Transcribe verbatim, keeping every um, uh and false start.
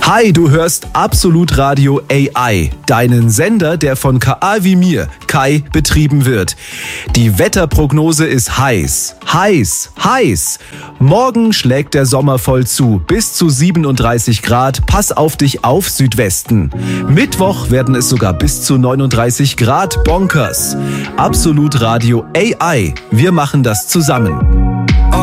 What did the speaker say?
Hi, du hörst Absolut Radio A I, deinen Sender, der von K A wie mir, Kai, betrieben wird. Die Wetterprognose ist heiß, heiß, heiß. Morgen schlägt der Sommer voll zu, bis zu siebenunddreißig Grad. Pass auf dich auf, Südwesten. Mittwoch werden es sogar bis zu neununddreißig Grad, bonkers. Absolut Radio A I, wir machen das zusammen.